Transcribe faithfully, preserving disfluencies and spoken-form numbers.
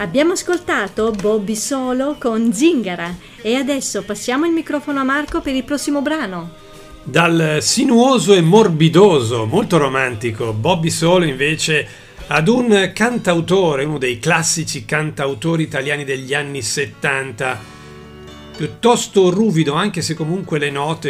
Abbiamo ascoltato Bobby Solo con Zingara e adesso passiamo il microfono a Marco per il prossimo brano. Dal sinuoso e morbidoso, molto romantico, Bobby Solo invece ad un cantautore, uno dei classici cantautori italiani degli anni settanta, piuttosto ruvido, anche se comunque le note